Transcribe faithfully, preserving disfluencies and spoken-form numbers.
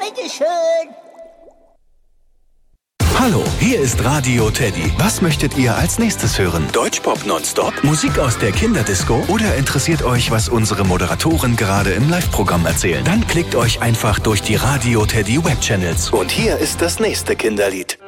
bitteschön. Hallo, hier ist Radio Teddy. Was möchtet ihr als nächstes hören? Deutschpop nonstop? Musik aus der Kinderdisco? Oder interessiert euch, was unsere Moderatoren gerade im Live-Programm erzählen? Dann klickt euch einfach durch die Radio Teddy Webchannels. Und hier ist das nächste Kinderlied.